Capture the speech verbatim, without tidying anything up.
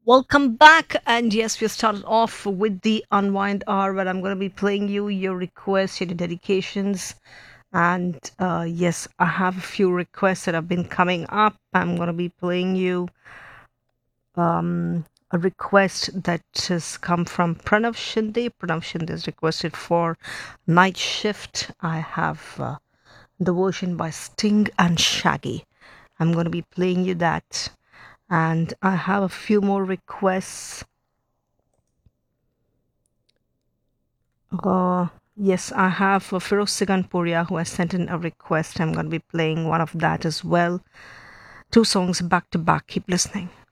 Welcome back, and yes, we started off with the Unwind Hour where I'm going to be playing you your requests, your dedications, and uh, yes, I have a few requests that have been coming up. I'm going to be playing you um, a request that has come from Pranav Shinde. Pranav Shinde has requested for Night Shift. I have uh, the version by Sting and Shaggy. I'm going to be playing you that, and I have a few more requests. Uh, yes, I have uh, Firoz Siganpuria who has sent in a request. I'm going to be playing one of that as well. Two songs back to back. Keep listening.